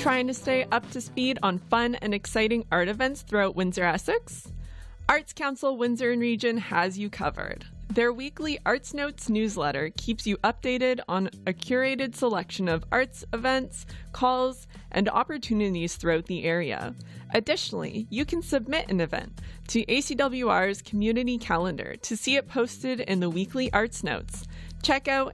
Trying to stay up to speed on fun and exciting art events throughout Windsor, Essex? Arts Council Windsor and Region has you covered. Their weekly Arts Notes newsletter keeps you updated on a curated selection of arts events, calls, and opportunities throughout the area. Additionally, you can submit an event to ACWR's community calendar to see it posted in the weekly Arts Notes. Check out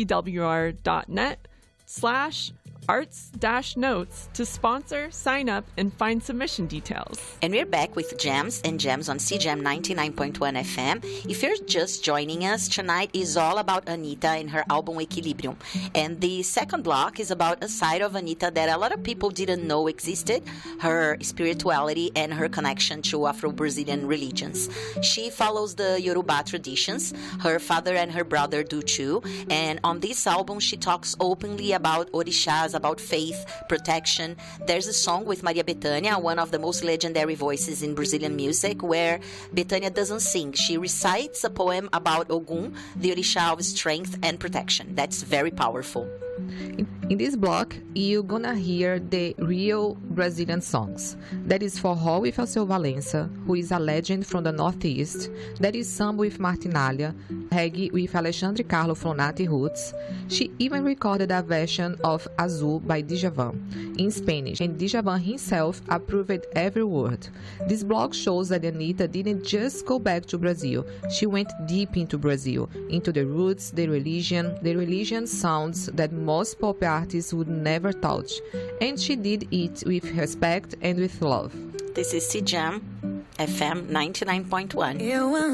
acwr.net/arts-notes to sponsor, sign up, and find submission details. And we're back with Gems and Gems on CGM 99.1 FM. If you're just joining us, tonight is all about Anitta and her album Equilibrium. And the second block is about a side of Anitta that a lot of people didn't know existed, her spirituality and her connection to Afro-Brazilian religions. She follows the Yoruba traditions. Her father and her brother do too. And on this album, she talks openly about orishas, about faith, protection. There's a song with Maria Bethânia, one of the most legendary voices in Brazilian music, where Bethânia doesn't sing. She recites a poem about Ogum, the orisha of strength and protection. That's very powerful. In this block, you're gonna hear the real Brazilian songs. That is forró with Alceu Valença, who is a legend from the Northeast. That is samba with Martinalha, reggae with Alexandre Carlo from Nati Roots. She even recorded a version of Azul by Djavan in Spanish, and Djavan himself approved every word. This blog shows that Anitta didn't just go back to Brazil. She went deep into Brazil, into the roots, the religion sounds that most pop artists would never touch, and she did it with respect and with love. This is CGM FM 99.1.